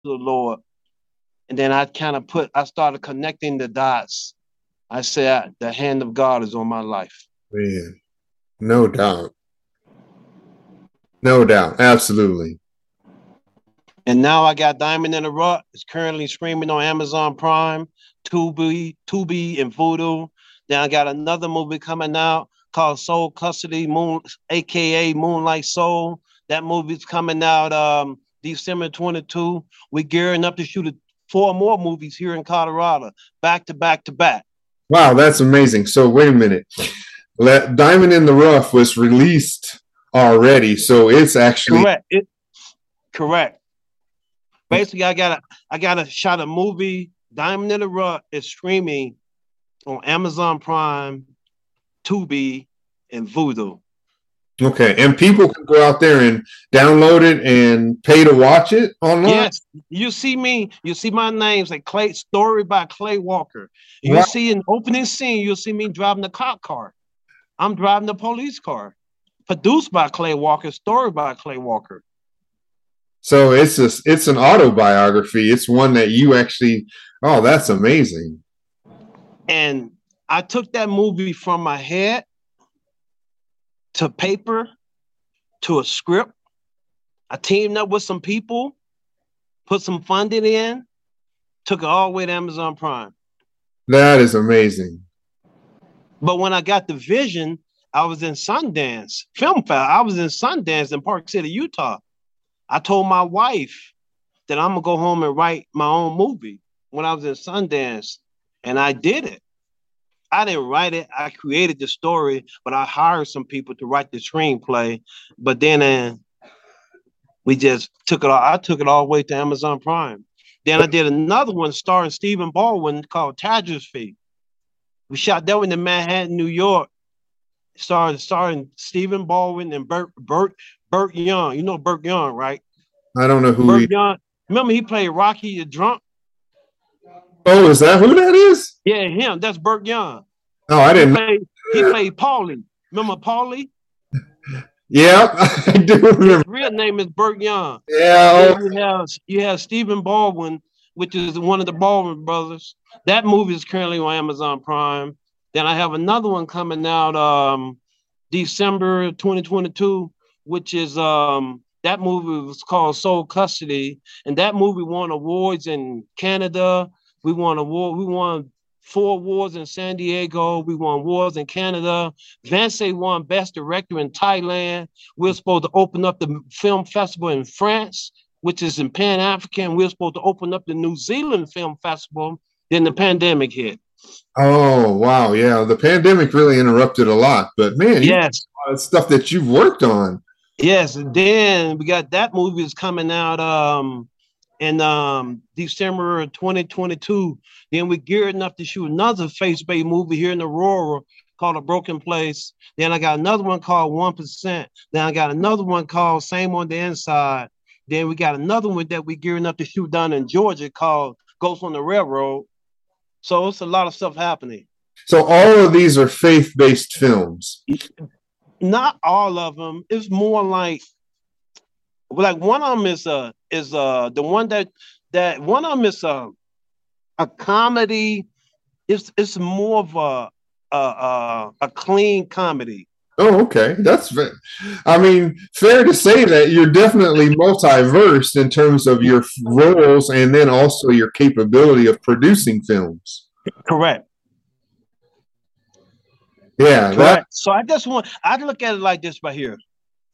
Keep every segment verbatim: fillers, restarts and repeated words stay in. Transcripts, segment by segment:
the Lord. And then I kind of put, I started connecting the dots. I said, the hand of God is on my life. Man, no doubt. No doubt. Absolutely. And now I got Diamond in the Rough. It's currently streaming on Amazon Prime, Tubi, Tubi, and Vudu. Then I got another movie coming out called Soul Custody, Moon, aka Moonlight Soul. That movie's coming out um, December twenty-second. We're gearing up to shoot four more movies here in Colorado, back to back to back. Wow, that's amazing. So wait a minute. Let, Diamond in the Rough was released already, so it's actually correct. It, correct. Basically, I got a I got a shot a movie. Diamond in the Rough is streaming on Amazon Prime, Tubi, and Vudu. Okay, and people can go out there and download it and pay to watch it online. Yes, you see me. You see my name's like Clay. Story by Clay Walker. You wow. see an opening scene. You'll see me driving the cop car. I'm driving the police car. Produced by Clay Walker. Story by Clay Walker. So it's a, it's an autobiography. It's one that you actually. Oh, that's amazing. And I took that movie from my head to paper, to a script. I teamed up with some people, put some funding in, took it all the way to Amazon Prime. That is amazing. But when I got the vision, I was in Sundance Film Festival. I was in Sundance in Park City, Utah. I told my wife that I'm gonna go home and write my own movie when I was in Sundance, and I did it. I didn't write it. I created the story, but I hired some people to write the screenplay. But then uh, we just took it all. I took it all the way to Amazon Prime. Then I did another one starring Stephen Baldwin called Tragedy. We shot that one in Manhattan, New York. Starring, starring Stephen Baldwin and Burt, Burt, Burt Young. You know Burt Young, right? I don't know who Burt he... Young. Remember he played Rocky the Drunk? Oh, is that who that is? Yeah, him. That's Burt Young. Oh, I didn't. He played, he played Paulie. Remember Paulie? Yeah, I do remember. His real name is Burt Young. Yeah. You have you have Stephen Baldwin, which is one of the Baldwin brothers. That movie is currently on Amazon Prime. Then I have another one coming out um, December twenty twenty-two, which is um, that movie was called Soul Custody, and that movie won awards in Canada. We won award. We won four awards in San Diego. We won awards in Canada. Vance won Best Director in Thailand. We're supposed to open up the film festival in France, which is in Pan-African. We're supposed to open up the New Zealand Film Festival. Then the pandemic hit. Oh, wow. Yeah, the pandemic really interrupted a lot. But, man, yes, a lot of stuff that you've worked on. Yes, and then we got that movie is coming out um, in um, December twenty twenty-two. Then we're gearing up to shoot another face-based movie here in Aurora called A Broken Place. Then I got another one called one percent. Then I got another one called Same on the Inside. Then we got another one that we're gearing up to shoot down in Georgia called Ghost on the Railroad. So it's a lot of stuff happening. So all of these are faith-based films? Not all of them. It's more like, like one of them is uh is uh the one that that one of them is a a comedy. It's it's more of a a a, a clean comedy. Oh, okay. That's fair. I mean, fair to say that you're definitely multiverse in terms of your roles and then also your capability of producing films. Correct. Yeah. Correct. That... So I just want, I look at it like this right here.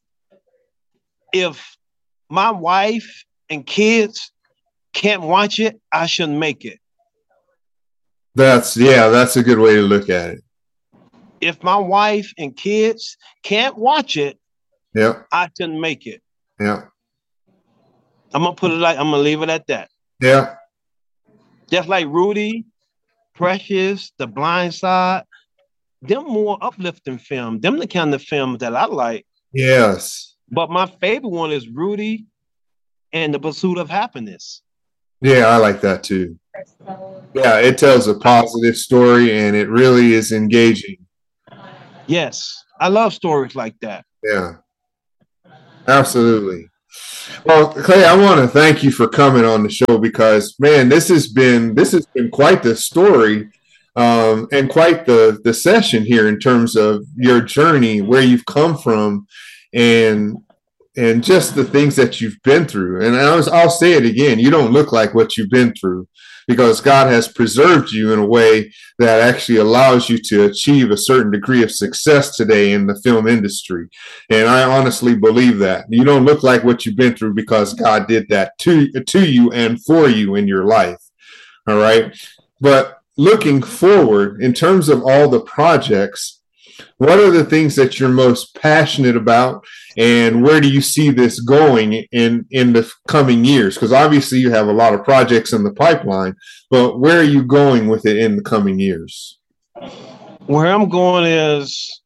If my wife and kids can't watch it, I shouldn't make it. That's, yeah, that's a good way to look at it. If my wife and kids can't watch it, yeah, I shouldn't make it. Yeah. I'm gonna put it like I'm gonna leave it at that. Yeah. Just like Rudy, Precious, The Blind Side, them more uplifting film. Them the kind of films that I like. Yes. But my favorite one is Rudy and The Pursuit of Happiness. Yeah, I like that too. Yeah, it tells a positive story and it really is engaging. Yes, I love stories like that. Yeah, absolutely. Well, Clay, I want to thank you for coming on the show because, man, this has been this has been quite the story um, and quite the the session here in terms of your journey, where you've come from, and and just the things that you've been through. And I was, I'll say it again: you don't look like what you've been through, because God has preserved you in a way that actually allows you to achieve a certain degree of success today in the film industry. And I honestly believe that. You don't look like what you've been through because God did that to, to you and for you in your life. All right. But looking forward, in terms of all the projects, what are the things that you're most passionate about, and where do you see this going in, in the coming years? Because obviously you have a lot of projects in the pipeline, but where are you going with it in the coming years? Where I'm going is,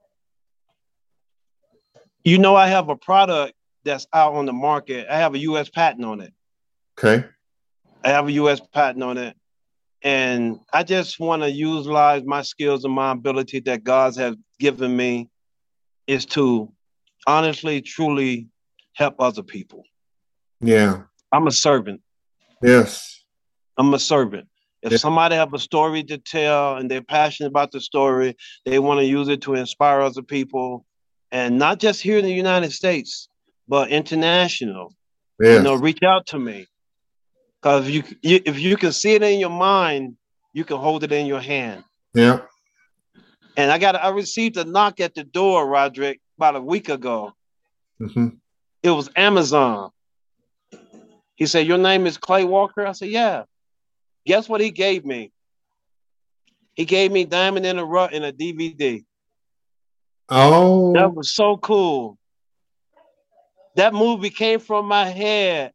you know, I have a product that's out on the market. I have a U S patent on it. Okay. I have a U S patent on it. And I just want to utilize my skills and my ability that God has given me is to honestly, truly help other people. Yeah. I'm a servant. Yes. I'm a servant. If yeah. somebody have a story to tell and they're passionate about the story, they want to use it to inspire other people, and not just here in the United States, but international. Yes. You know, reach out to me. Because if you, you if you can see it in your mind, you can hold it in your hand. Yeah. And I got I received a knock at the door, Roderick, about a week ago. Mm-hmm. It was Amazon. He said, "Your name is Clay Walker?" I said, "Yeah." Guess what he gave me? He gave me Diamond in the Rut in a D V D. Oh. That was so cool. That movie came from my head.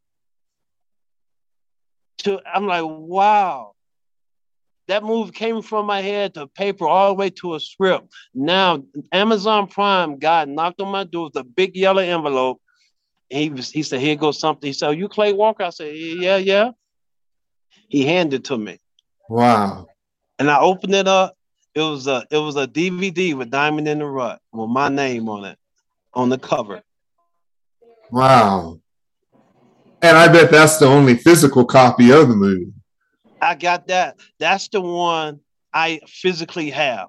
To, I'm like, wow. That movie came from my head to paper all the way to a script. Now, Amazon Prime guy knocked on my door with a big yellow envelope. He was, he said, "Here goes something." He said, "Are you Clay Walker?" I said, "Yeah, yeah." He handed it to me. Wow. And I opened it up. It was a it was a D V D with Diamond in the Rut with my name on it, on the cover. Wow. And I bet that's the only physical copy of the movie. I got that. That's the one I physically have.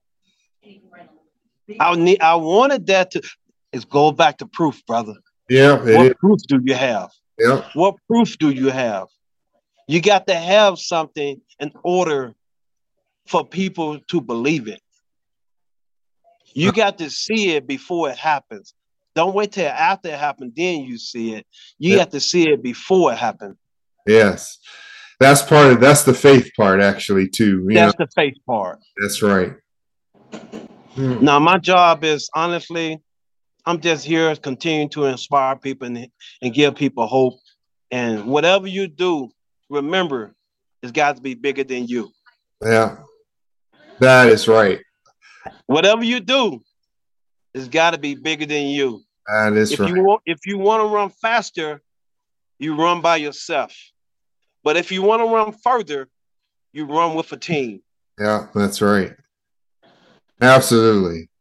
I need. I wanted that to. It's go back to proof, brother. Yeah. What is. proof do you have? Yeah. What proof do you have? You got to have something in order for people to believe it. You got to see it before it happens. Don't wait till after it happened, then you see it. You yeah. have to see it before it happened. Yes. That's part of, that's the faith part actually too. You that's know? the faith part. That's right. Hmm. Now, my job is, honestly, I'm just here continuing to inspire people and, and give people hope. And whatever you do, remember, it's got to be bigger than you. Yeah, that is right. Whatever you do, it's got to be bigger than you. That is if right. You want, if you want to run faster, you run by yourself. But if you want to run further, you run with a team. Yeah, that's right. Absolutely.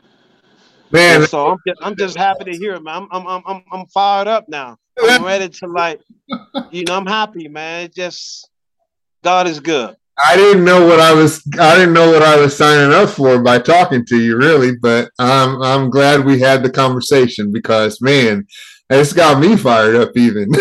Man, and so I'm just, I'm just happy to hear it, man. I'm I'm I'm I'm fired up now. I'm ready to, like, you know, I'm happy, man. It just, God is good. I didn't know what I was I didn't know what I was signing up for by talking to you, really, but I'm I'm glad we had the conversation because, man, it's got me fired up even.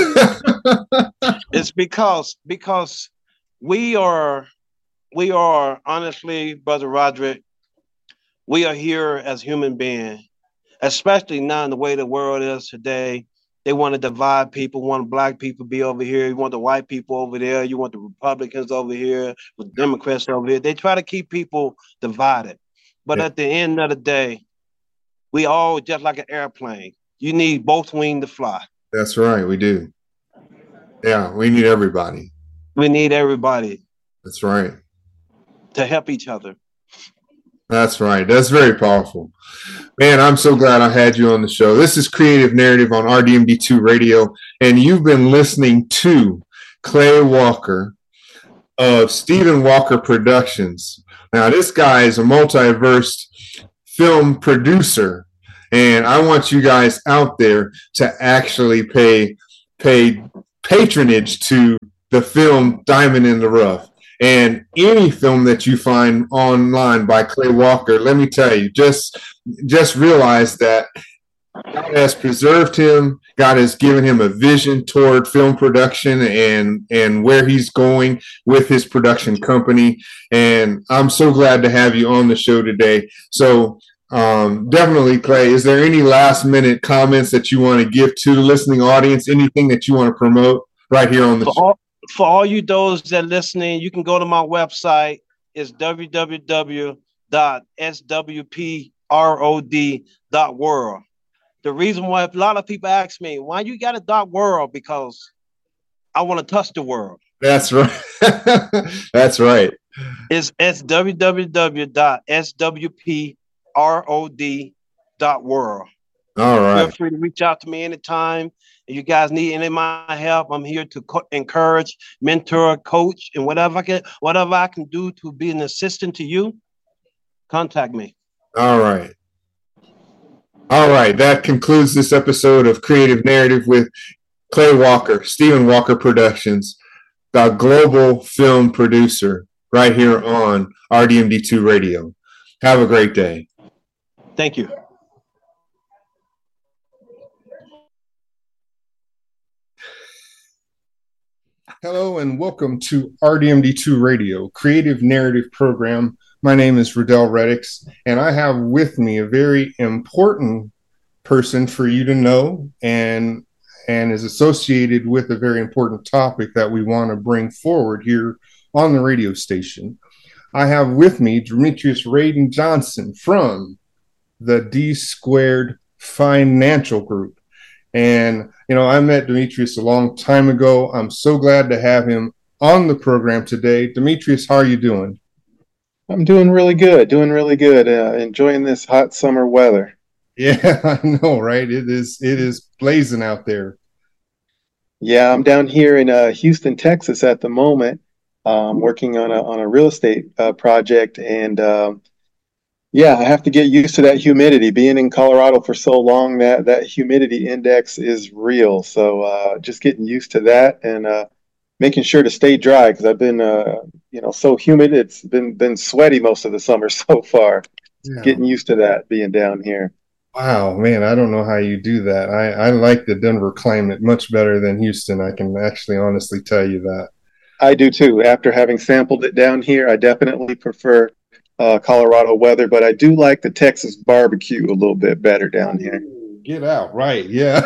It's because because we are we are honestly, Brother Roderick, we are here as human beings, especially now in the way the world is today. They want to divide people, want black people to be over here. You want the white people over there. You want the Republicans over here, with Democrats over here. They try to keep people divided. But yeah. At the end of the day, we all just like an airplane. You need both wings to fly. That's right. We do. Yeah, we need everybody. We need everybody. That's right. To help each other. That's right. That's very powerful. Man, I'm so glad I had you on the show. This is Creative Narrative on R D M D two Radio, and you've been listening to Clay Walker of Stephen Walker Productions. Now, this guy is a multiverse film producer, And I want you guys out there to actually pay pay patronage to the film Diamond in the Rough. And any film that you find online by Clay Walker, let me tell you, just just realize that God has preserved him. God has given him a vision toward film production and and where he's going with his production company. And I'm so glad to have you on the show today. So um, definitely, Clay, is there any last minute comments that you want to give to the listening audience? Anything that you want to promote right here on the for show? All, for all you those that are listening, you can go to my website. It's w w w dot s w p rod dot world. The reason why a lot of people ask me, why you got a dot world? Because I want to touch the world. That's right. That's right. It's, it's w w w dot s w p rod dot world. All right. Feel free to reach out to me anytime. If you guys need any of my help, I'm here to co- encourage, mentor, coach, and whatever I can, whatever I can do to be an assistant to you, contact me. All right. All right. That concludes this episode of Creative Narrative with Clay Walker, Stephen Walker Productions, the global film producer, right here on R D M D two Radio. Have a great day. Thank you. Hello and welcome to R D M D two Radio, Creative Narrative Program. My name is Riddell Reddix, and I have with me a very important person for you to know and and is associated with a very important topic that we want to bring forward here on the radio station. I have with me Demetrius Radin Johnson from the D Squared Financial Group. And, you know, I met Demetrius a long time ago. I'm so glad to have him on the program today. Demetrius, how are you doing? I'm doing really good, doing really good. Uh, enjoying this hot summer weather. Yeah, I know, right? It is, it is blazing out there. Yeah, I'm down here in uh, Houston, Texas at the moment, um, working on a on a real estate uh, project, and um, yeah, I have to get used to that humidity. Being in Colorado for so long, that that humidity index is real. So uh, just getting used to that and uh, making sure to stay dry because I've been, uh, you know, so humid. It's been been sweaty most of the summer so far. Yeah. Getting used to that being down here. Wow, man, I don't know how you do that. I, I like the Denver climate much better than Houston. I can actually honestly tell you that. I do too. After having sampled it down here, I definitely prefer uh, Colorado weather, but I do like the Texas barbecue a little bit better down here. Get out, right? Yeah.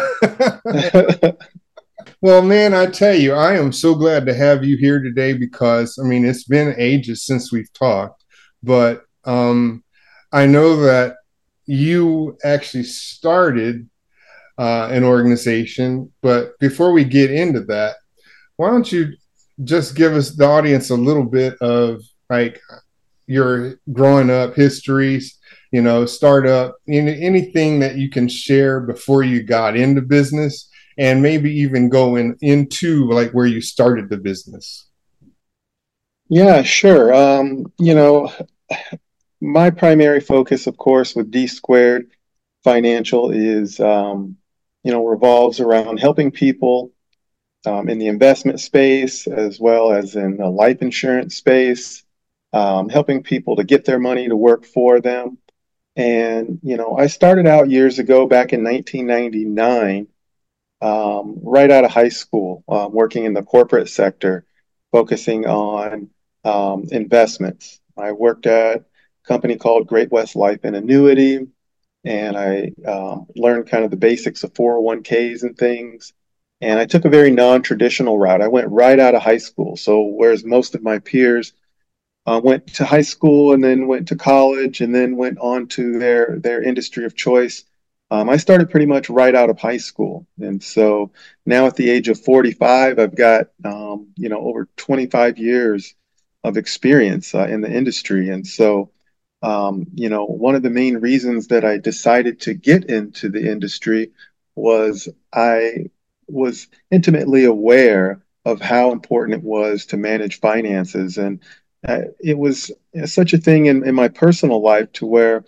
Well, man, I tell you, I am so glad to have you here today because, I mean, it's been ages since we've talked, but um, I know that you actually started uh, an organization. But before we get into that, why don't you just give us, the audience, a little bit of like your growing up histories, you know, startup, any, anything that you can share before you got into business, and maybe even going into like where you started the business. Yeah, sure. Um, you know, my primary focus, of course, with D Squared Financial is, um, you know, revolves around helping people um, in the investment space as well as in the life insurance space, um, helping people to get their money to work for them. And, you know, I started out years ago back in nineteen ninety-nine, um, right out of high school, uh, working in the corporate sector, focusing on um, investments. I worked at a company called Great West Life and Annuity, and I um, learned kind of the basics of four oh one k's and things. And I took a very non-traditional route. I went right out of high school. So whereas most of my peers uh, went to high school and then went to college and then went on to their, their industry of choice, um, I started pretty much right out of high school. And so now at the age of forty-five, I've got, um, you know, over twenty-five years of experience uh, in the industry. And so, um, you know, one of the main reasons that I decided to get into the industry was I was intimately aware of how important it was to manage finances. And uh, it was such a thing in, in my personal life to where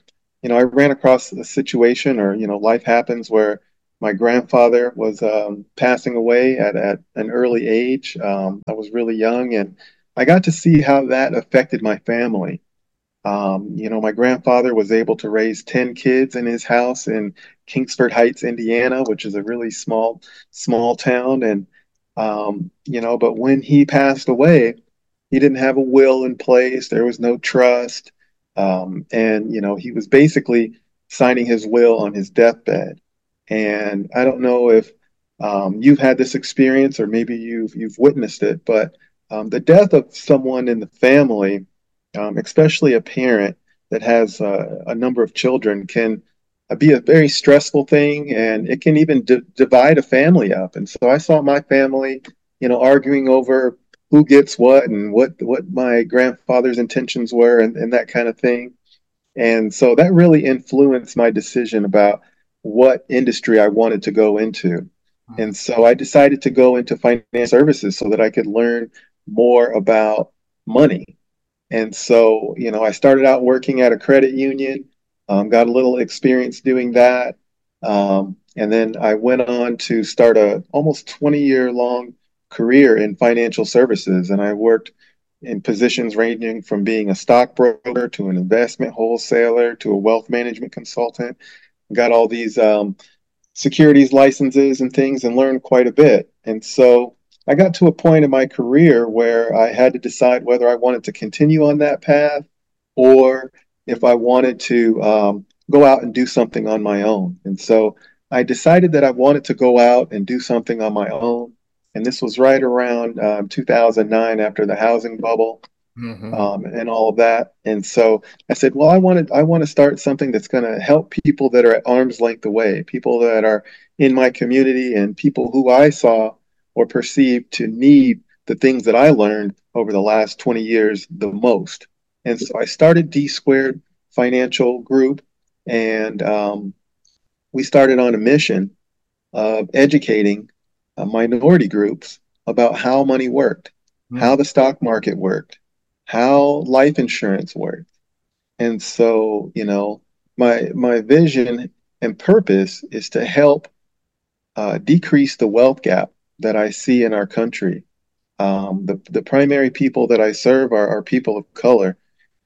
you know, I ran across a situation, or, you know, life happens where my grandfather was um, passing away at, at an early age. Um, I was really young, and I got to see how that affected my family. Um, you know, my grandfather was able to raise ten kids in his house in Kingsford Heights, Indiana, which is a really small, small town. And, um, you know, but when he passed away, he didn't have a will in place. There was no trust. Um, and, you know, he was basically signing his will on his deathbed. And I don't know if um, you've had this experience, or maybe you've you've witnessed it, but um, the death of someone in the family, um, especially a parent that has uh, a number of children, can uh, be a very stressful thing, and it can even d- divide a family up. And so I saw my family, you know, arguing over who gets what and what what my grandfather's intentions were, and, and that kind of thing. And so that really influenced my decision about what industry I wanted to go into. And so I decided to go into finance services so that I could learn more about money. And so, you know, I started out working at a credit union, um, got a little experience doing that. Um, and then I went on to start a almost twenty year long career in financial services. And I worked in positions ranging from being a stockbroker to an investment wholesaler to a wealth management consultant. Got all these um, securities licenses and things, and learned quite a bit. And so I got to a point in my career where I had to decide whether I wanted to continue on that path, or if I wanted to um, go out and do something on my own. And so I decided that I wanted to go out and do something on my own. And this was right around um, two thousand nine, after the housing bubble, Mm-hmm. um, and all of that. And so I said, well, I wanted, I want to start something that's going to help people that are at arm's length away, people that are in my community, and people who I saw or perceived to need the things that I learned over the last twenty years the most. And so I started D Squared Financial Group, and um, we started on a mission of educating uh, minority groups about how money worked, how the stock market worked, how life insurance worked. And so, you know, my my vision and purpose is to help uh, decrease the wealth gap that I see in our country. Um, the the primary people that I serve are, are people of color,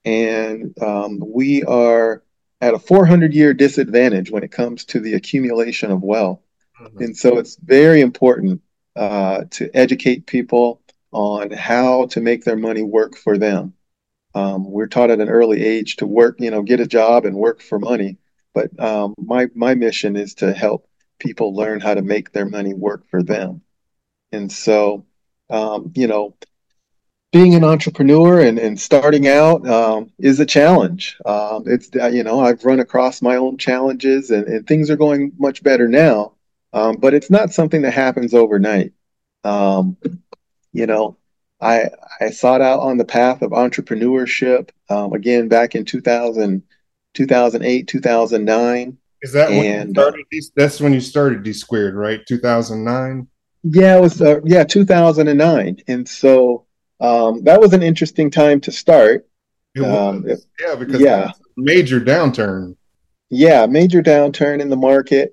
and um, we are at a four hundred year disadvantage when it comes to the accumulation of wealth. Mm-hmm. And so it's very important uh, to educate people on how to make their money work for them. Um, we're taught at an early age to work, you know, get a job and work for money. But um, my my mission is to help people learn how to make their money work for them. And so, um, you know, being an entrepreneur and, and starting out um, is a challenge. Um, it's, uh, you know, I've run across my own challenges, and, and things are going much better now. Um, but it's not something that happens overnight. Um, you know, I I sought out on the path of entrepreneurship um, again back in two thousand, two thousand eight, two thousand nine. Is that when you And uh, started? D- That's when you started D Squared, right? two thousand nine. yeah, it was uh, yeah, two thousand nine. And so um, that was an interesting time to start. It Um, it- was, yeah, because that yeah, was a major downturn. yeah, major downturn in the market.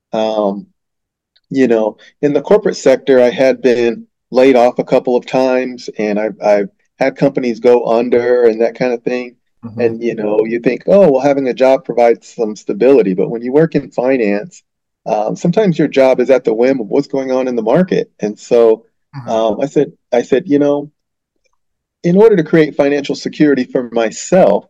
Um, you know, in the corporate sector, I had been laid off a couple of times, and I've, I've had companies go under and that kind of thing. Mm-hmm. And, you know, you think, oh, well, having a job provides some stability. But when you work in finance, um, sometimes your job is at the whim of what's going on in the market. And so Mm-hmm. um, I said, I said, you know, in order to create financial security for myself,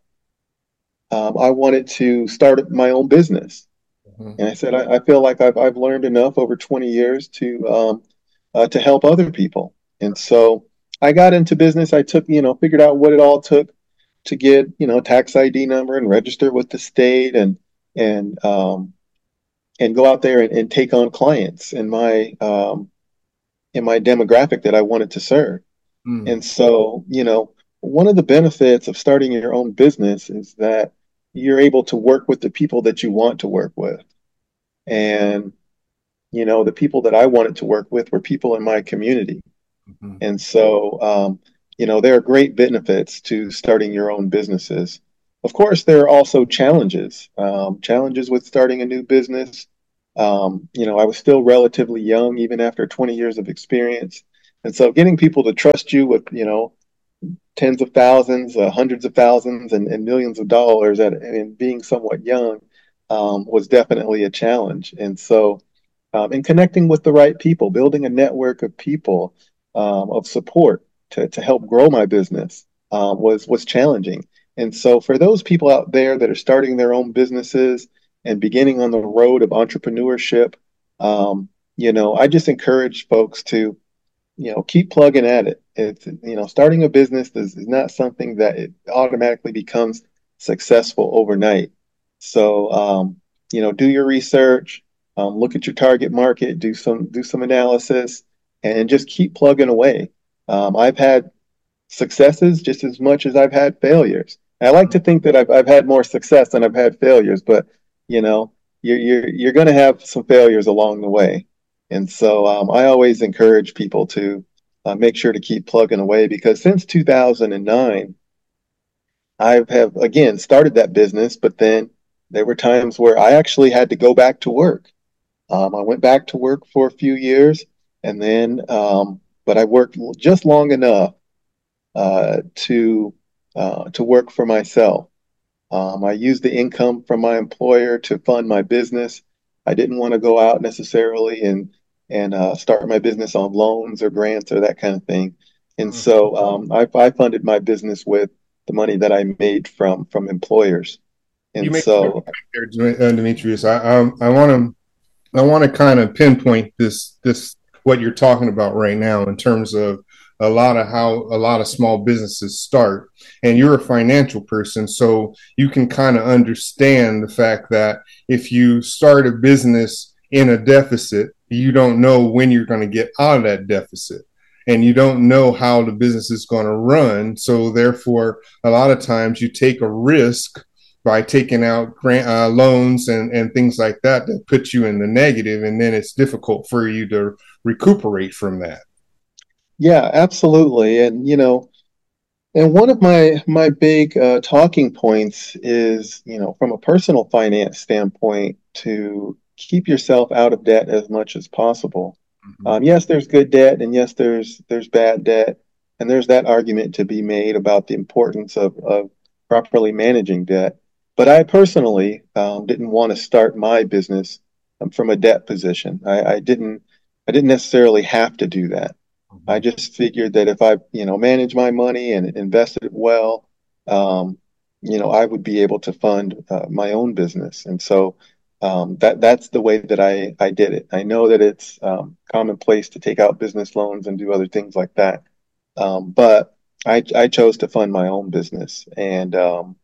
um, I wanted to start my own business. Mm-hmm. And I said, I, I feel like I've, I've learned enough over twenty years to um, uh, to help other people. And so I got into business. I took, you know, figured out what it all took to get, you know, tax I D number and register with the state, and and um, and go out there and, and take on clients in my um, in my demographic that I wanted to serve. Mm-hmm. And so, you know, one of the benefits of starting your own business is that you're able to work with the people that you want to work with. And, you know, the people that I wanted to work with were people in my community. Mm-hmm. And so, um, you know, there are great benefits to starting your own businesses. of course, there are also challenges, um, challenges with starting a new business. Um, you know, I was still relatively young, even after twenty years of experience. And so getting people to trust you with, you know, tens of thousands, uh, hundreds of thousands, and, and millions of dollars at, and being somewhat young um, was definitely a challenge. And so, um, in connecting with the right people, building a network of people um, of support to, to help grow my business uh, was was challenging. And so, for those people out there that are starting their own businesses and beginning on the road of entrepreneurship, um, you know, I just encourage folks to you know, keep plugging at it. It's, you know, starting a business is, is not something that it automatically becomes successful overnight. So, um, you know, do your research, um, look at your target market, do some do some analysis, and just keep plugging away. Um, I've had successes just as much as I've had failures. And I like to think that I've I've had more success than I've had failures, but you know, you're you're you're going to have some failures along the way. And so um, I always encourage people to uh, make sure to keep plugging away because since two thousand nine, I have again started that business, but then there were times where I actually had to go back to work. Um, I went back to work for a few years, and then, um, but I worked just long enough uh, to uh, to work for myself. Um, I used the income from my employer to fund my business. I didn't want to go out necessarily and and uh, start my business on loans or grants or that kind of thing. And Mm. so um, I, I funded my business with the money that I made from from employers. You And make a good so, point there, uh, Demetrius. I I, I want to I want to kind of pinpoint this this what you're talking about right now in terms of a lot of how a lot of small businesses start. And you're a financial person, so you can kind of understand the fact that if you start a business in a deficit, you don't know when you're going to get out of that deficit. And you don't know how the business is going to run. So therefore, a lot of times you take a risk by taking out grant uh, loans and, and things like that that put you in the negative, and then it's difficult for you to recuperate from that. yeah, absolutely. And you know, and one of my my big uh, talking points is, you know, from a personal finance standpoint, to keep yourself out of debt as much as possible. Mm-hmm. Um, yes, there's good debt, and yes, there's there's bad debt, and there's that argument to be made about the importance of of properly managing debt. But I personally um, didn't want to start my business um, from a debt position. I, I didn't I didn't necessarily have to do that. I just figured that if I, you know, manage my money and invested it well, um, you know, I would be able to fund uh, my own business. And so um, that that's the way that I I did it. I know that it's um, commonplace to take out business loans and do other things like that, um, but I I chose to fund my own business, and um,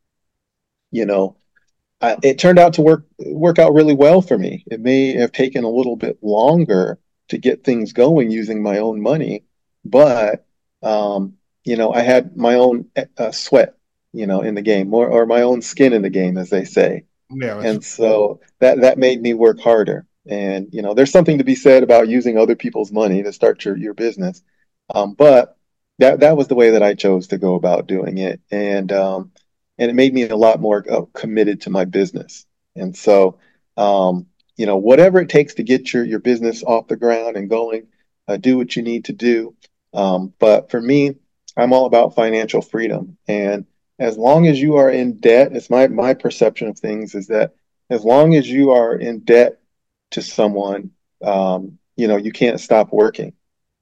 you know, I, it turned out to work work out really well for me. It may have taken a little bit longer to get things going using my own money, but um, you know, I had my own uh, sweat, you know, in the game, or or my own skin in the game, as they say. Yeah, that's And so that that made me work harder. And you know, there's something to be said about using other people's money to start your your business. Um, but that that was the way that I chose to go about doing it, and um, and it made me a lot more uh, committed to my business. And so, um, you know, whatever it takes to get your your business off the ground and going, uh, do what you need to do. Um, but for me, I'm all about financial freedom, and as long as you are in debt, it's my my perception of things is that as long as you are in debt to someone, um, you know, you can't stop working.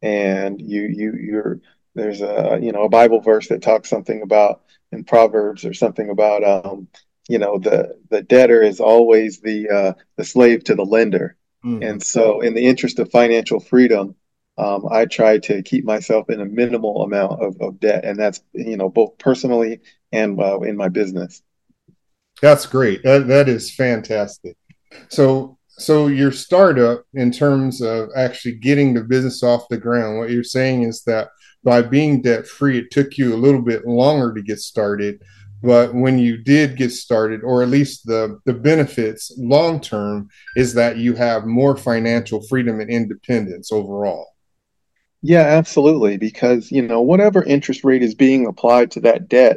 And you you you're there's a you know a Bible verse that talks something about in Proverbs or something about um, you know the the debtor is always the uh, the slave to the lender. mm-hmm. And so in the interest of financial freedom, um, I try to keep myself in a minimal amount of, of debt, and that's you know both personally and uh, in my business. That's great. That, that is fantastic. So, so your startup, in terms of actually getting the business off the ground, what you're saying is that by being debt free, it took you a little bit longer to get started. But when you did get started, or at least the, the benefits long term, is that you have more financial freedom and independence overall. Yeah, absolutely. Because, you know, whatever interest rate is being applied to that debt,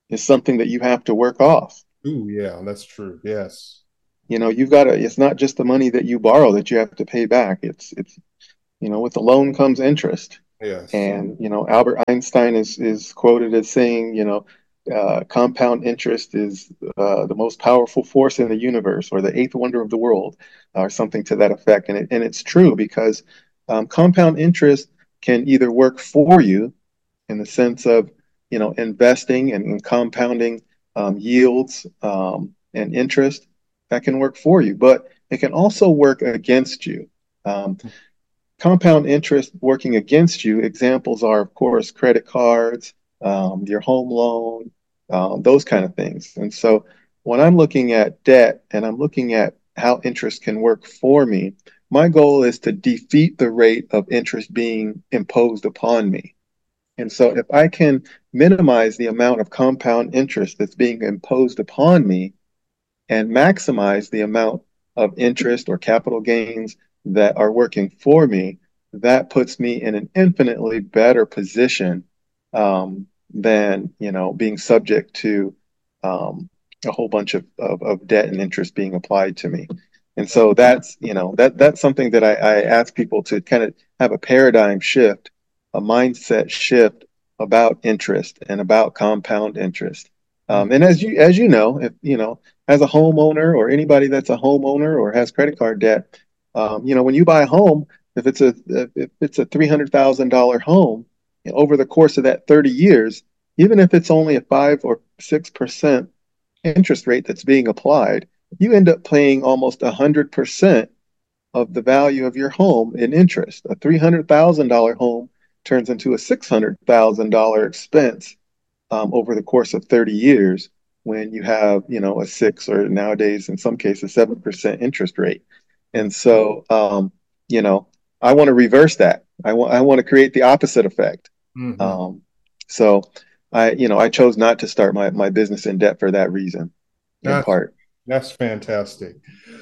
is something that you have to work off. Ooh, yeah, that's true. Yes. You know, you've got to, it's not just the money that you borrow that you have to pay back. It's, it's, you know, with the loan comes interest. Yes. And, you know, Albert Einstein is, is quoted as saying, you know, uh, compound interest is uh, the most powerful force in the universe, or the eighth wonder of the world, or something to that effect. And, it, and it's true because um, compound interest can either work for you in the sense of, you know, investing and, and compounding um, yields um, and interest. That can work for you, but it can also work against you. Um, compound interest working against you, examples are, of course, credit cards, um, your home loan, um, those kind of things. And so when I'm looking at debt and I'm looking at how interest can work for me, my goal is to defeat the rate of interest being imposed upon me. And so if I can minimize the amount of compound interest that's being imposed upon me and maximize the amount of interest or capital gains that are working for me, that puts me in an infinitely better position um, than, you know, being subject to um, a whole bunch of, of, of debt and interest being applied to me. And so that's, you know, that that's something that I, I ask people to kind of have a paradigm shift, a mindset shift about interest and about compound interest. Um, and as you as you know, if you know, as a homeowner or anybody that's a homeowner or has credit card debt, um, you know, when you buy a home, if it's a if it's a three hundred thousand dollar home, you know, over the course of that thirty years, even if it's only a five or six percent interest rate that's being applied, you end up paying almost a hundred percent of the value of your home in interest. A three hundred thousand dollar home turns into a six hundred thousand dollar expense um, over the course of thirty years when you have, you know, a six or nowadays in some cases seven percent interest rate. And so, um, you know, I want to reverse that. I want I want to create the opposite effect. Mm-hmm. Um, so I, you know, I chose not to start my, my business in debt for that reason, in That's, part. that's fantastic.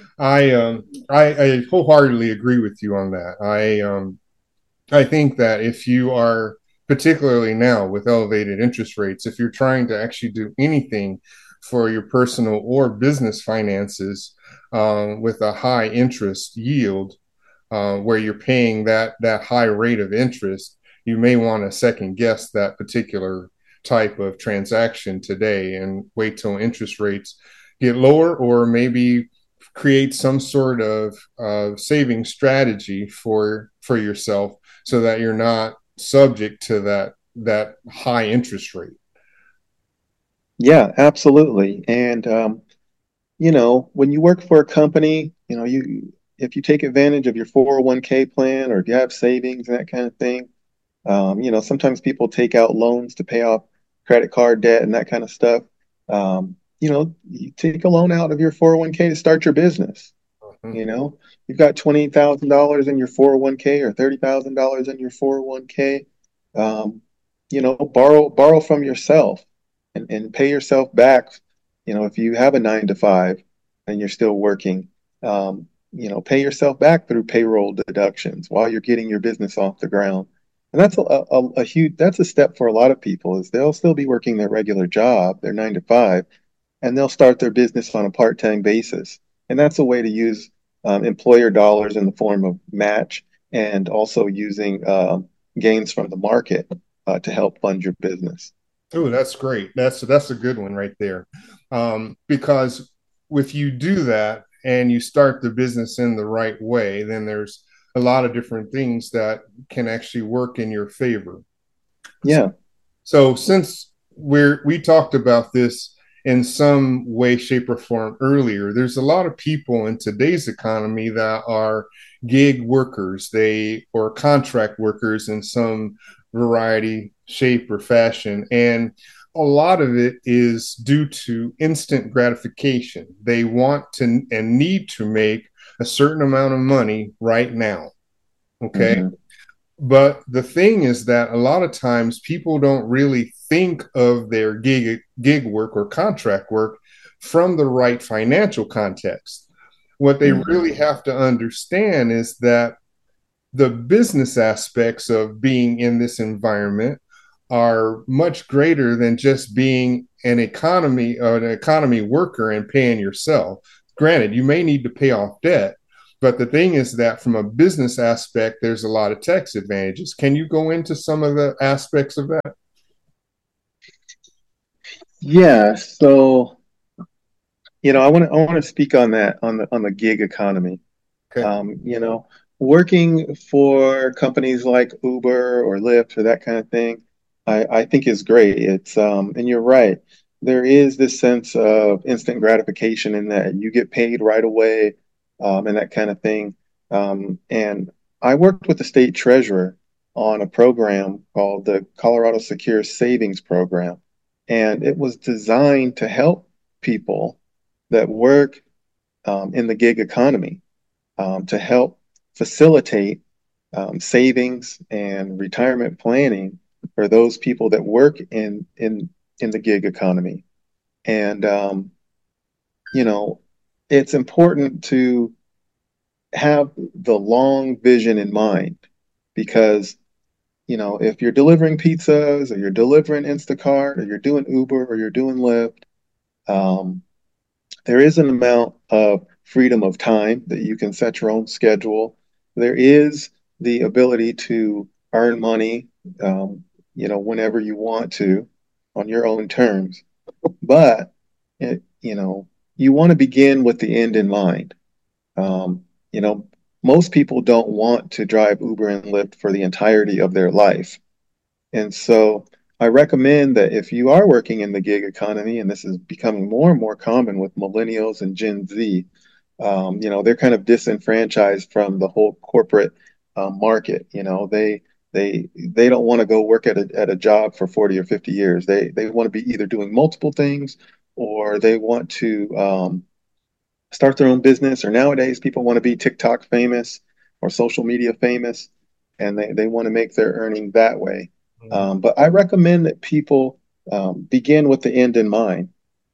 I um I, I wholeheartedly agree with you on that. I um I think that if you are, particularly now with elevated interest rates, if you're trying to actually do anything for your personal or business finances um, with a high interest yield, uh, where you're paying that that high rate of interest, you may want to second guess that particular type of transaction today and wait till interest rates get lower, or maybe create some sort of uh, saving strategy for for yourself so that you're not subject to that that high interest rate. Yeah, absolutely. And um, you know, when you work for a company, you know, you if you take advantage of your four oh one k plan or if you have savings and that kind of thing, um, you know, sometimes people take out loans to pay off credit card debt and that kind of stuff. Um, you know, you take a loan out of your four oh one k to start your business. Mm-hmm. You know, you've got twenty thousand dollars in your four oh one k or thirty thousand dollars in your four oh one k. Um, you know, borrow borrow from yourself and, and pay yourself back. You know, if you have a nine to five and you're still working, um, you know, pay yourself back through payroll deductions while you're getting your business off the ground. And that's a, a, a huge, that's a step for a lot of people is they'll still be working their regular job, their nine to five, and they'll start their business on a part-time basis. And that's a way to use um, employer dollars in the form of match and also using um, gains from the market uh, to help fund your business. Oh, that's great. That's that's a good one right there. Um, because if you do that and you start the business in the right way, then there's a lot of different things that can actually work in your favor. Yeah. So, so since we're we talked about this in some way, shape, or form earlier, there's a lot of people in today's economy that are gig workers, they or contract workers in some variety, shape, or fashion. And a lot of it is due to instant gratification. They want to and need to make a certain amount of money right now. Okay. Mm-hmm. But the thing is that a lot of times people don't really think of their gig gig work or contract work from the right financial context. What they mm-hmm. really have to understand is that the business aspects of being in this environment are much greater than just being an economy or an economy worker and paying yourself. Granted, you may need to pay off debt, but the thing is that from a business aspect, there's a lot of tax advantages. Can you go into some of the aspects of that? Yeah, so you know, I want to I want to speak on that on the on the gig economy. Okay. Um, you know, working for companies like Uber or Lyft or that kind of thing, I, I think is great. It's um, and you're right. There is this sense of instant gratification in that you get paid right away, um, and that kind of thing. Um, and I worked with the state treasurer on a program called the Colorado Secure Savings Program, and it was designed to help people that work um, in the gig economy um, to help facilitate um, savings and retirement planning for those people that work in in in the gig economy. And um, you know, it's important to have the long vision in mind because you know if you're delivering pizzas or you're delivering Instacart or you're doing Uber or you're doing Lyft, um, there is an amount of freedom of time that you can set your own schedule. There is the ability to earn money, um, you know, whenever you want to on your own terms. But, it, you know, you want to begin with the end in mind. Um, you know, most people don't want to drive Uber and Lyft for the entirety of their life. And so I recommend that if you are working in the gig economy, and this is becoming more and more common with millennials and Gen Z, um, you know, they're kind of disenfranchised from the whole corporate uh, market. You know, they they they don't want to go work at a at a job for forty or fifty years. They they want to be either doing multiple things or they want to um, start their own business. Or nowadays, people want to be TikTok famous or social media famous, and they, they want to make their earning that way. Mhm. Um, but I recommend that people um, begin with the end in mind.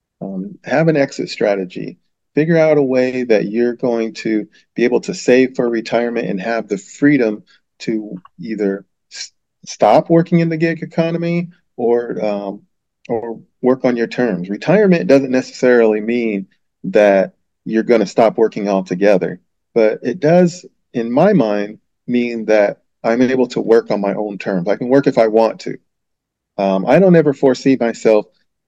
Um, have an exit strategy. Figure out a way that you're going to be able to save for retirement and have the freedom to either s- stop working in the gig economy or um, or work on your terms. Retirement doesn't necessarily mean that you're going to stop working altogether, but it does, in my mind, mean that I'm able to work on my own terms. I can work if I want to. Um, I don't ever foresee myself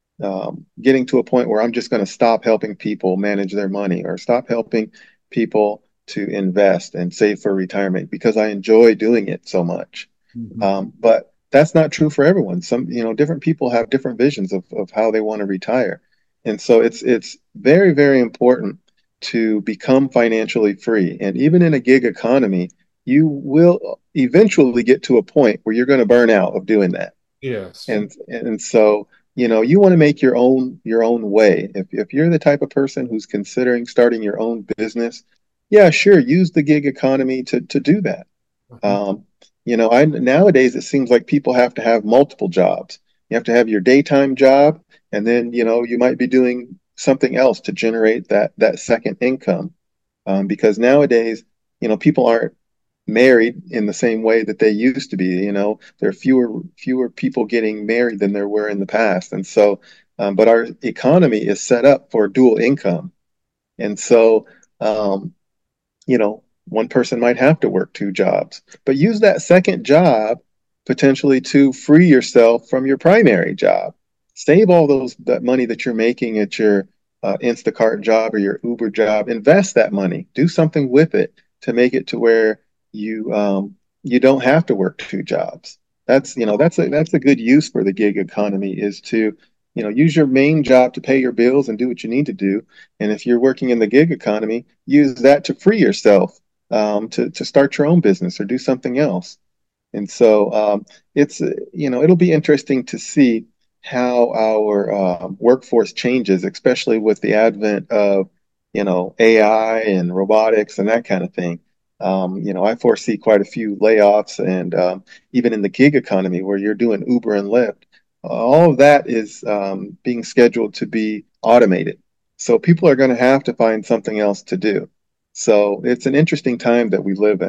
um, getting to a point where I'm just going to stop helping people manage their money or stop helping people to invest and save for retirement because I enjoy doing it so much. Mhm. Um, but that's not true for everyone. Some, you know, different people have different visions of, of how they want to retire. And so it's it's very, very important to become financially free. And even in a gig economy, you will eventually get to a point where you're going to burn out of doing that. Yes. And and so, you know, you want to make your own your own way. If if you're the type of person who's considering starting your own business, yeah, sure, use the gig economy to to do that. Mhm. Um, you know, I nowadays it seems like people have to have multiple jobs. You have to have your daytime job, and then, you know, you might be doing something else to generate that that second income. Um, because nowadays, you know, people aren't married in the same way that they used to be. You know, there are fewer fewer people getting married than there were in the past, and so, um, but our economy is set up for dual income, and so, um, you know, one person might have to work two jobs, but use that second job potentially to free yourself from your primary job. Save all those that money that you're making at your uh, Instacart job or your Uber job. Invest that money. Do something with it to make it to where you um, you don't have to work two jobs. That's you know that's a that's a good use for the gig economy is to you know use your main job to pay your bills and do what you need to do. And if you're working in the gig economy, use that to free yourself um, to to start your own business or do something else. And so um, it's uh, you know it'll be interesting to see how our uh, workforce changes, especially with the advent of you know A I and robotics and that kind of thing. Um, you know, I foresee quite a few layoffs, and um, even in the gig economy where you're doing Uber and Lyft, all of that is um, being scheduled to be automated. So people are going to have to find something else to do. So it's an interesting time that we live in.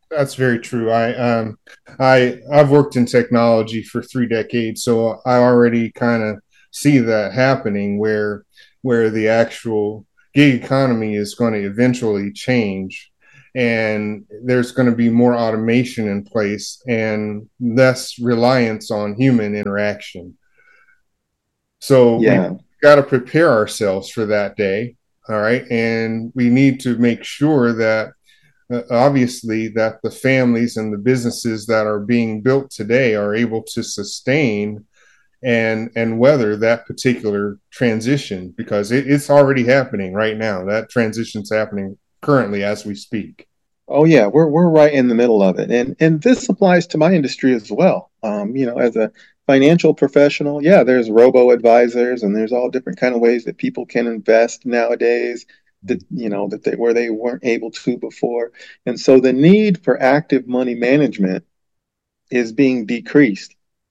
That's very true. I um I I've worked in technology for three decades, so I already kind of see that happening where where the actual gig economy is going to eventually change, and there's going to be more automation in place and less reliance on human interaction. So we Yeah. got to prepare ourselves for that day. All right. And we need to make sure that uh, obviously that the families and the businesses that are being built today are able to sustain and and weather that particular transition because it, it's already happening right now. That transition's happening currently as we speak. Oh yeah, we're we're right in the middle of it, and and this applies to my industry as well. Um, you know, as a financial professional, yeah, there's robo advisors, and there's all different kind of ways that people can invest nowadays that you know that they where they weren't able to before, and so the need for active money management is being decreased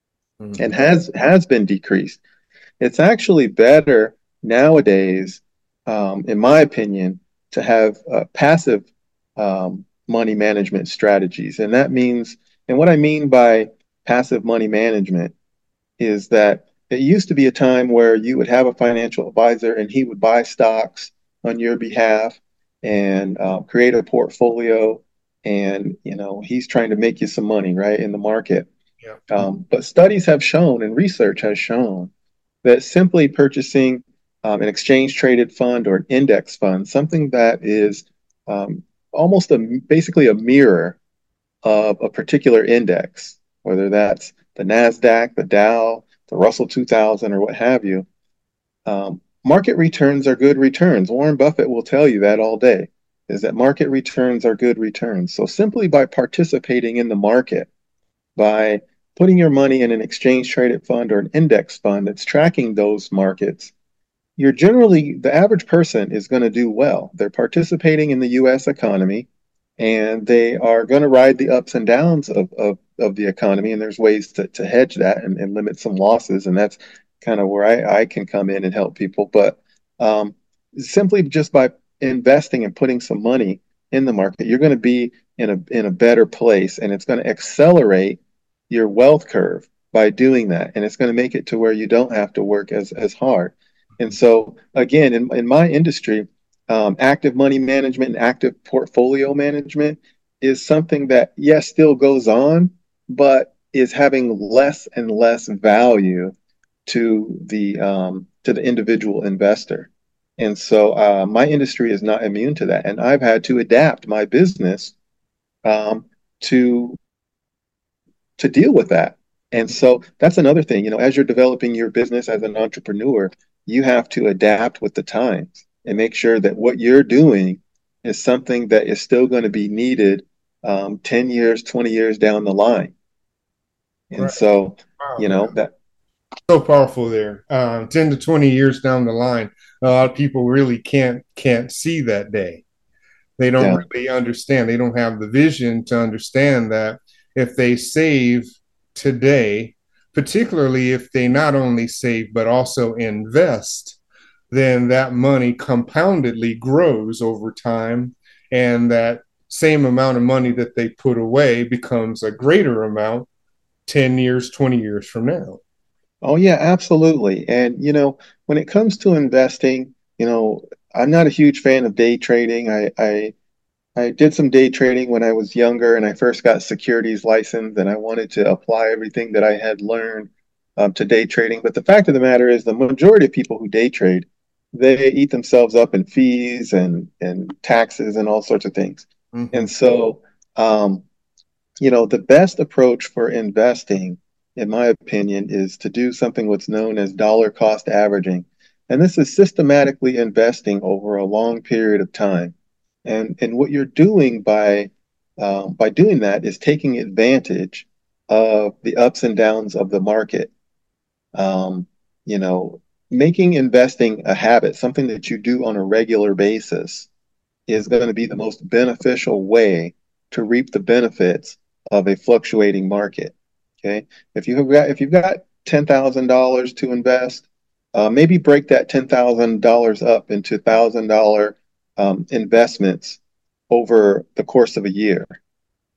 and Mm-hmm. has has been decreased. It's actually better nowadays, um, in my opinion, to have uh, passive um, money management strategies. And that means, and what I mean by passive money management is that it used to be a time where you would have a financial advisor and he would buy stocks on your behalf and uh, create a portfolio. And, you know, he's trying to make you some money, right, in the market. Yeah. Um, but studies have shown and research has shown that simply purchasing um, an exchange traded fund or an index fund, something that is um, almost a basically a mirror of a particular index, whether that's the NASDAQ, the Dow, the Russell two thousand, or what have you, um, market returns are good returns. Warren Buffett will tell you that all day, is that market returns are good returns. So simply by participating in the market, by putting your money in an exchange traded fund or an index fund that's tracking those markets, you're generally, the average person is going to do well. They're participating in the U S economy and they are going to ride the ups and downs of, of, of the economy. And there's ways to, to hedge that and, and limit some losses. And that's kind of where I, I can come in and help people. But um, simply just by investing and putting some money in the market, you're going to be in a, in a better place and it's going to accelerate your wealth curve by doing that. And it's going to make it to where you don't have to work as, as hard. And so, again, in, in my industry, um, active money management and active portfolio management is something that, yes, still goes on, but is having less and less value to the um, to the individual investor. And so, uh, my industry is not immune to that, and I've had to adapt my business um, to to deal with that. And so that's another thing, you know, as you're developing your business as an entrepreneur, you have to adapt with the times and make sure that what you're doing is something that is still going to be needed um, ten years, twenty years down the line. And Right. so, Wow. you know, that, So powerful there. Um, ten to twenty years down the line, a lot of people really can't can't see that day. They don't yeah, really understand. They don't have the vision to understand that if they save today, particularly if they not only save but also invest, then that money compoundedly grows over time. And that same amount of money that they put away becomes a greater amount ten years, twenty years from now. oh, yeah, absolutely. And, you know, when it comes to investing, you know, I'm not a huge fan of day trading. I, I I did some day trading when I was younger and I first got securities license and I wanted to apply everything that I had learned um, to day trading. But the fact of the matter is the majority of people who day trade, they eat themselves up in fees and, and taxes and all sorts of things. Mm-hmm. And so, um, you know, the best approach for investing, in my opinion, is to do something what's known as dollar cost averaging. And this is systematically investing over a long period of time. And and what you're doing by um, by doing that is taking advantage of the ups and downs of the market. Um, you know, making investing a habit, something that you do on a regular basis, is going to be the most beneficial way to reap the benefits of a fluctuating market. Okay, if you have got if you've got ten thousand dollars to invest, uh, maybe break that ten thousand dollars up into thousand dollar um, investments over the course of a year.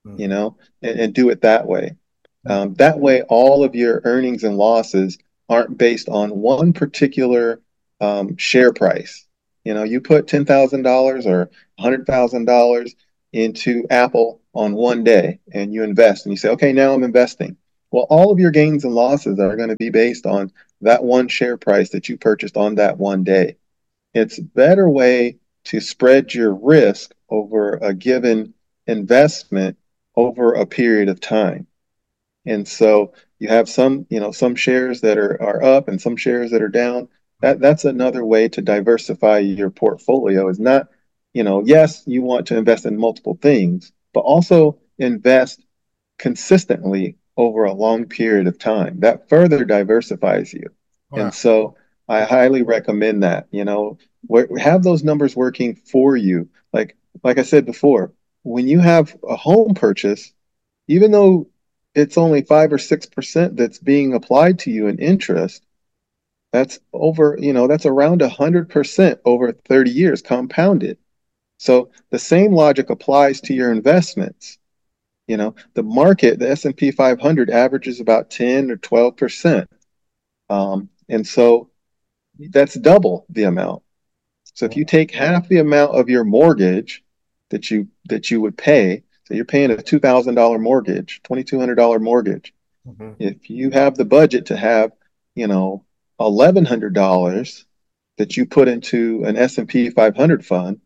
you know, and, and do it that way. Um, that way, all of your earnings and losses aren't based on one particular um, share price. You know, you put ten thousand dollars or one hundred thousand dollars into Apple on one day and you invest and you say, okay, now I'm investing. Well, all of your gains and losses are going to be based on that one share price that you purchased on that one day. It's a better way to spread your risk over a given investment over a period of time. And so you have some, you know, some shares that are, are up and some shares that are down. That that's another way to diversify your portfolio is not, you know, yes, you want to invest in multiple things, but also invest consistently over a long period of time. That further diversifies you. Wow. And so I highly recommend that, you know, where, have those numbers working for you. Like like I said before, when you have a home purchase, even though it's only five or six percent that's being applied to you in interest, that's over, you know, that's around a hundred percent over thirty years compounded. So the same logic applies to your investments. You know, the market, the S and P five hundred averages about ten or twelve percent. Um, and so that's double the amount. So if you take half the amount of your mortgage that you that you would pay, so you're paying a two thousand dollars mortgage, twenty-two hundred dollars mortgage. Mm-hmm. If you have the budget to have, you know, eleven hundred dollars that you put into an S and P five hundred fund,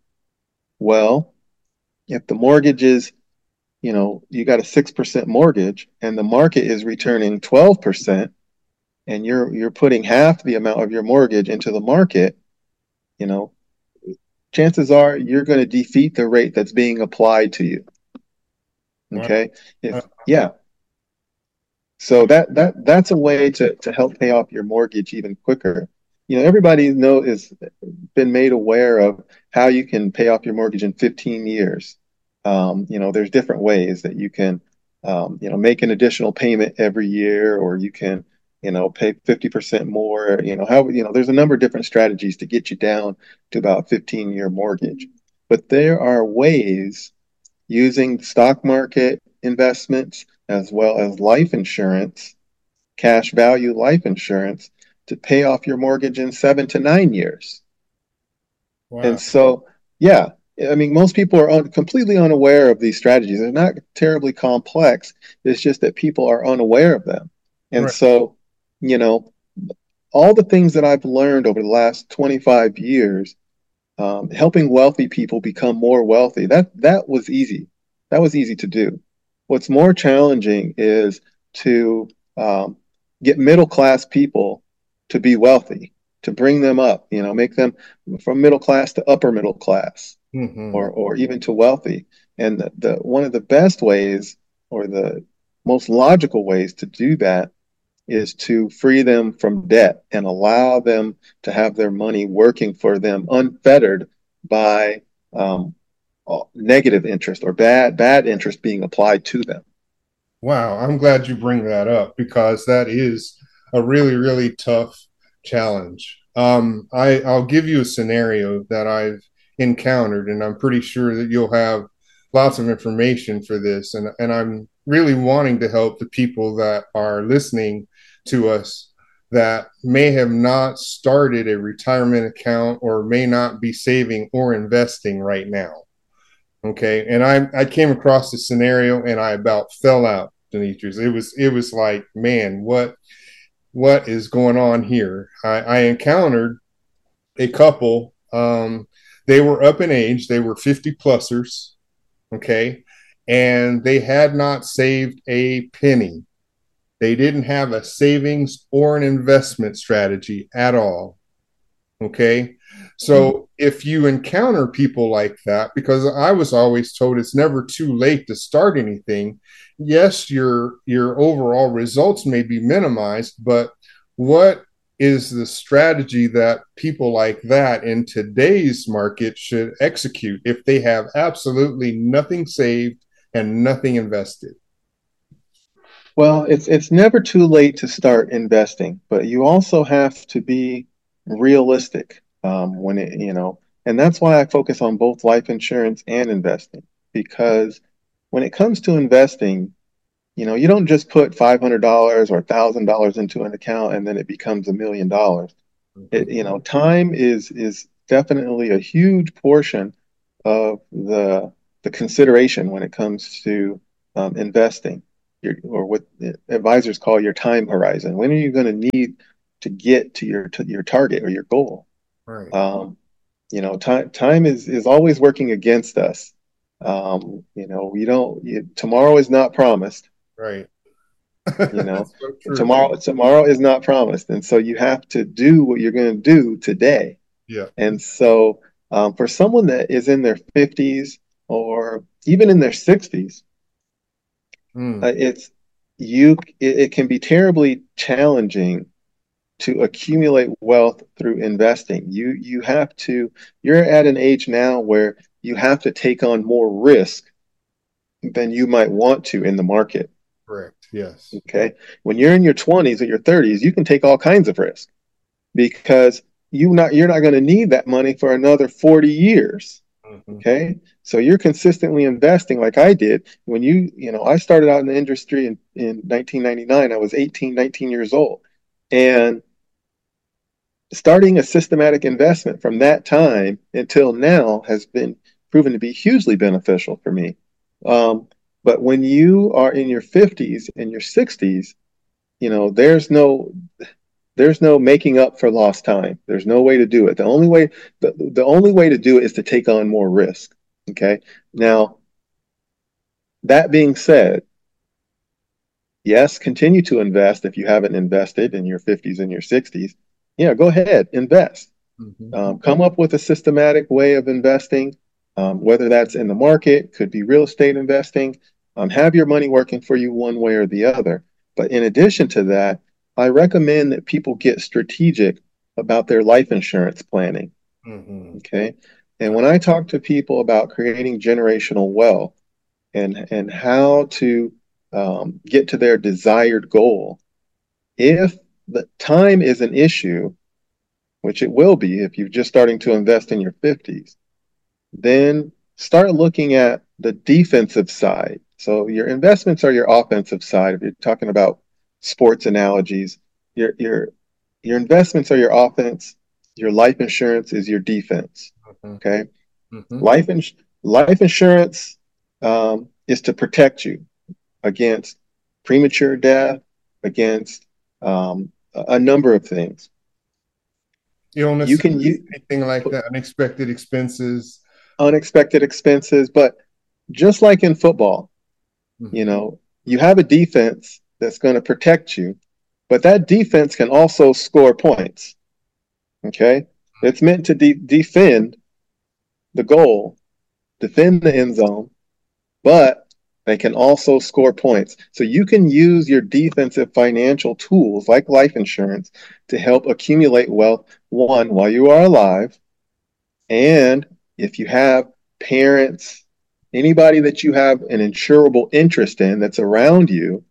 well, if the mortgage is, you know, you got a six percent mortgage and the market is returning twelve percent and you're you're putting half the amount of your mortgage into the market, you know, chances are you're going to defeat the rate that's being applied to you. Okay. If yeah. So that that that's a way to to help pay off your mortgage even quicker. You know, everybody know is been made aware of how you can pay off your mortgage in fifteen years. Um, you know, there's different ways that you can, um, you know, make an additional payment every year, or you can, you know, pay fifty percent more. You know, how you know, there's a number of different strategies to get you down to about fifteen year mortgage. But there are ways using stock market investments as well as life insurance, cash value life insurance, to pay off your mortgage in seven to nine years. Wow. And so, yeah, I mean, most people are un- completely unaware of these strategies. They're not terribly complex. It's just that people are unaware of them. And Right. so, you know, all the things that I've learned over the last twenty-five years, um, helping wealthy people become more wealthy, that that was easy. That was easy to do. What's more challenging is to um, get middle class people to be wealthy, to bring them up, you know, make them from middle class to upper middle class, Mm-hmm. or or even to wealthy. And the, the one of the best ways, or the most logical ways to do that, is to free them from debt and allow them to have their money working for them unfettered by um, negative interest or bad bad interest being applied to them. Wow, I'm glad you bring that up because that is a really, really tough challenge. Um, I, I'll give you a scenario that I've encountered, and I'm pretty sure that you'll have lots of information for this. And, and I'm really wanting to help the people that are listening to us that may have not started a retirement account or may not be saving or investing right now. Okay. And I, I came across this scenario and I about fell out, Demetrius. It was, it was like, man, what, what is going on here? I, I encountered a couple. Um, they were up in age. They were fifty plusers. Okay. And they had not saved a penny. They didn't have a savings or an investment strategy at all. Okay. So if you encounter people like that, because I was always told it's never too late to start anything. Yes, your your overall results may be minimized, but what is the strategy that people like that in today's market should execute if they have absolutely nothing saved and nothing invested? Well, it's it's never too late to start investing, but you also have to be realistic um, when it, you know, and that's why I focus on both life insurance and investing, because when it comes to investing, you know, you don't just put five hundred dollars or one thousand dollars into an account and then it becomes a million dollars. It, you know, time is is definitely a huge portion of the the consideration when it comes to um, investing, your, or what advisors call your time horizon. When are you going to need to get to your to your target or your goal? Right. Um, you know, time time is is always working against us. Um, you know, we don't. You, tomorrow is not promised. Right. You know, That's so true. tomorrow tomorrow is not promised, and so you have to do what you're going to do today. Yeah. And so, um, for someone that is in their fifties or even in their sixties, Mm. uh, it's you. It, it can be terribly challenging to accumulate wealth through investing. You you have to. You're at an age now where you have to take on more risk than you might want to in the market. Correct. Yes. Okay. When you're in your twenties or your thirties, you can take all kinds of risk because you not you're not going to need that money for another forty years. Mm-hmm. Okay. So you're consistently investing like I did. When you, you know, I started out in the industry in, in nineteen ninety-nine. I was eighteen, nineteen years old. And starting a systematic investment from that time until now has been proven to be hugely beneficial for me. Um, but when you are in your fifties and your sixties, you know, there's no there's no making up for lost time. There's no way to do it. The only way the, the only way to do it is to take on more risk. Okay. Now, that being said, yes, continue to invest if you haven't invested in your fifties and your sixties. Yeah, go ahead, invest. Mm-hmm. Um, come up with a systematic way of investing, um, whether that's in the market, could be real estate investing. Um, have your money working for you one way or the other. But in addition to that, I recommend that people get strategic about their life insurance planning. Mm-hmm. Okay. And when I talk to people about creating generational wealth and, and how to um, get to their desired goal, if the time is an issue, which it will be if you're just starting to invest in your fifties, then start looking at the defensive side. So your investments are your offensive side. If you're talking about sports analogies, your your your investments are your offense. Your life insurance is your defense. Mm-hmm. Okay, Mm-hmm. life ins- life insurance um, is to protect you against premature death, against um, a, a number of things. Illnesses, You can use anything like that, unexpected expenses. unexpected expenses, but just like in football, Mm-hmm. you know, you have a defense that's going to protect you, but that defense can also score points. Okay, it's meant to de- defend the goal, defend the end zone, but they can also score points. So you can use your defensive financial tools like life insurance to help accumulate wealth, one, while you are alive, and if you have parents, anybody that you have an insurable interest in that's around you,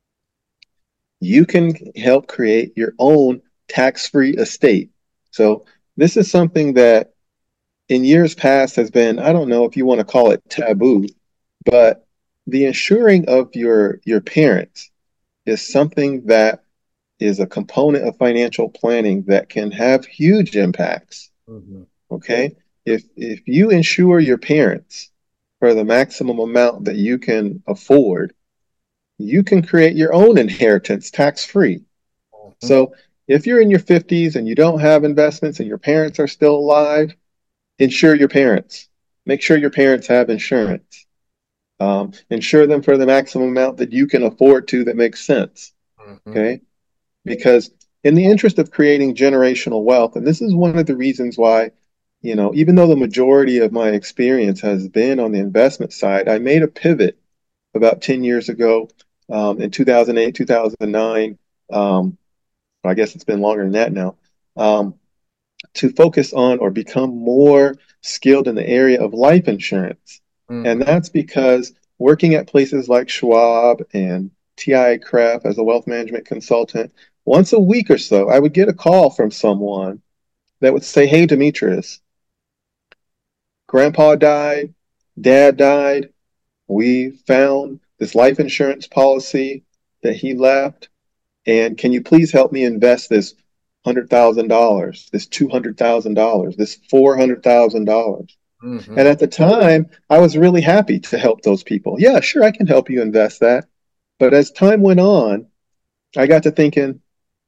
you can help create your own tax-free estate. So this is something that in years past has been, I don't know if you want to call it taboo, but the insuring of your your parents is something that is a component of financial planning that can have huge impacts. Mm-hmm. Okay? If if you insure your parents for the maximum amount that you can afford, you can create your own inheritance tax-free. Mm-hmm. So if you're in your fifties and you don't have investments and your parents are still alive, insure your parents. Make sure your parents have insurance. Um, insure them for the maximum amount that you can afford to that makes sense. Mm-hmm. Okay? Because in the interest of creating generational wealth, and this is one of the reasons why, you know, even though the majority of my experience has been on the investment side, I made a pivot about ten years ago um, in two thousand eight, two thousand nine. Um, I guess it's been longer than that now. Um, to focus on or become more skilled in the area of life insurance. Mm-hmm. And that's because working at places like Schwab and T I A C R E F as a wealth management consultant, once a week or so, I would get a call from someone that would say, "Hey, Demetrius, grandpa died, dad died, We found this life insurance policy that he left. And can you please help me invest this one hundred thousand dollars, this two hundred thousand dollars, this four hundred thousand dollars? Mm-hmm. And at the time, I was really happy to help those people. Yeah, sure, I can help you invest that. But as time went on, I got to thinking,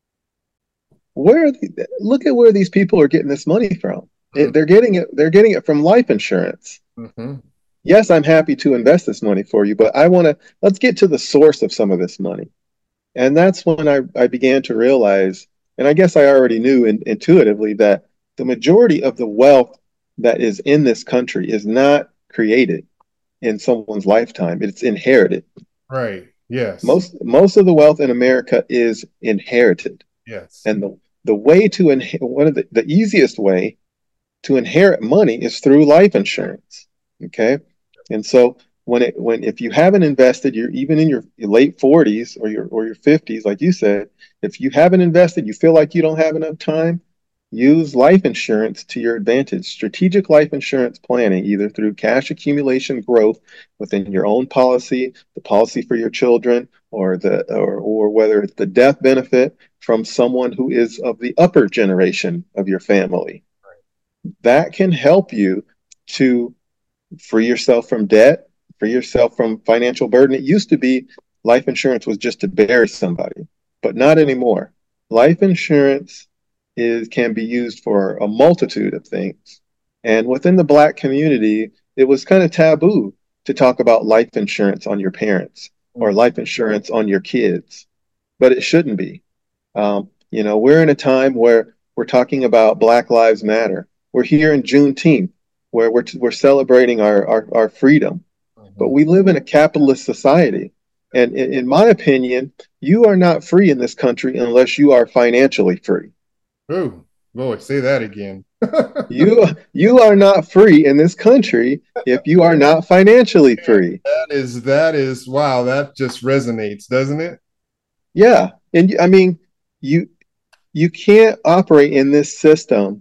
where are the, look at where these people are getting this money from. Mm-hmm. It, they're getting it. They're getting it from life insurance. Mm-hmm. Yes, I'm happy to invest this money for you, but I want to, let's get to the source of some of this money. And that's when I, I began to realize, and I guess I already knew in, intuitively, that the majority of the wealth that is in this country is not created in someone's lifetime. It's inherited. Right. Yes. Most most of the wealth in America is inherited. Yes. And the, the way to inherit, one of the, the easiest way to inherit money is through life insurance. Okay. And so when it when if you haven't invested, you're even in your late forties or your or your fifties, like you said, if you haven't invested, you feel like you don't have enough time, use life insurance to your advantage. Strategic life insurance planning, either through cash accumulation growth within your own policy, the policy for your children, or the or or whether it's the death benefit from someone who is of the upper generation of your family. Right. That can help you to free yourself from debt, free yourself from financial burden. It used to be life insurance was just to bury somebody, but not anymore. Life insurance is can be used for a multitude of things. And within the Black community, it was kind of taboo to talk about life insurance on your parents or life insurance on your kids, but it shouldn't be. Um, you know, we're in a time where we're talking about Black Lives Matter. We're here in Juneteenth, where we're we're celebrating our our, our freedom, mm-hmm. but we live in a capitalist society, and in, in my opinion, you are not free in this country unless you are financially free. Oh boy, say that again. you you are not free in this country if you are not financially free. That is that is wow. That just resonates, doesn't it? Yeah, and I mean, you you can't operate in this system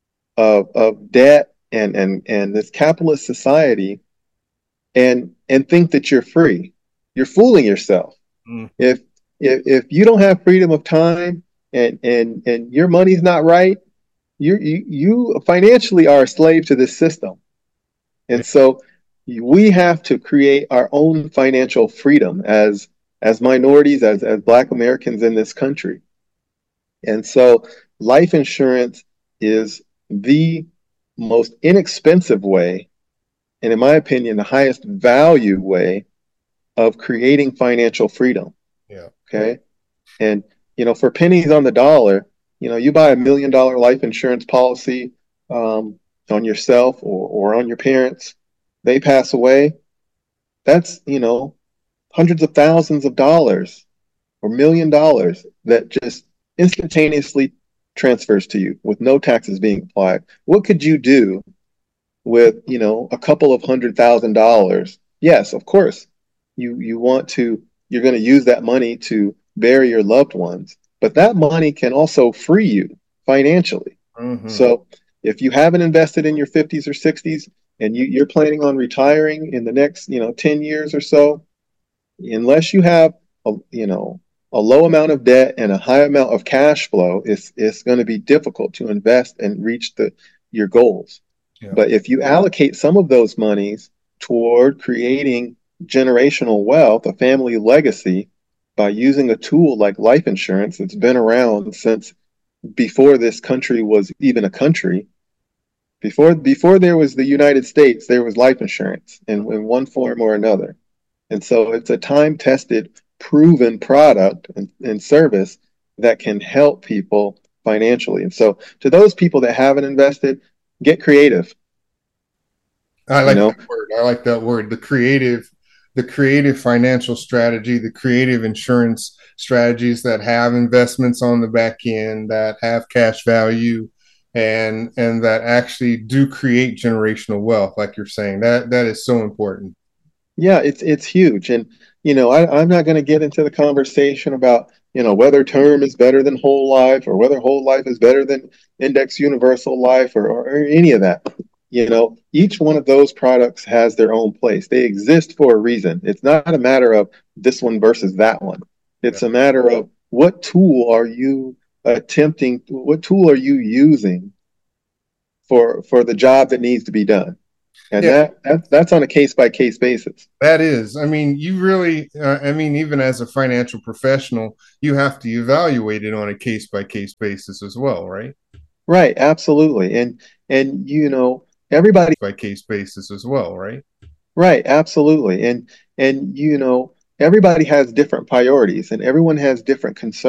of of debt and and and this capitalist society and and think that you're free. You're fooling yourself. Mm. If if if you don't have freedom of time and and and your money's not right, you you you financially are a slave to this system. And so we have to create our own financial freedom as as minorities, as as Black Americans in this country. And so life insurance is the most inexpensive way, and in my opinion, the highest value way of creating financial freedom. Yeah. Okay. And, you know, for pennies on the dollar, you know, you buy a million dollar life insurance policy um, on yourself or, or on your parents, they pass away. That's, you know, hundreds of thousands of dollars or million dollars that just instantaneously transfers to you with no taxes being applied. What could you do with, you know, a couple of hundred thousand dollars? Yes, of course, you you want to, you're going to use that money to bury your loved ones, but that money can also free you financially. Mm-hmm. So if you haven't invested in your fifties or sixties and you, you're planning on retiring in the next, you know, ten years or so, unless you have, a, you know, a low amount of debt and a high amount of cash flow, it's, it's going to be difficult to invest and reach the your goals. Yeah. But if you allocate some of those monies toward creating generational wealth, a family legacy, by using a tool like life insurance that's been around since before this country was even a country, before before there was the United States, there was life insurance in, in one form or another. And so it's a time-tested, proven product and, and service that can help people financially. And so to those people that haven't invested, get creative. I like you know? that word. I like that word. The creative, the creative financial strategy, the creative insurance strategies that have investments on the back end, that have cash value, and and that actually do create generational wealth, like you're saying. That that is so important. Yeah, it's it's huge. And you know, I, I'm not going to get into the conversation about, you know, whether term is better than whole life or whether whole life is better than index universal life or, or, or any of that. You know, each one of those products has their own place. They exist for a reason. It's not a matter of this one versus that one. It's Yeah. a matter of what tool are you attempting, what tool are you using for for the job that needs to be done? And Yeah. that, that that's on a case by case basis. That is, I mean, you really, uh, I mean, even as a financial professional, you have to evaluate it on a case by case basis as well, right? Right, absolutely. And and you know, everybody By case basis as well, right? right, absolutely. And and you know, everybody has different priorities and everyone has different concerns.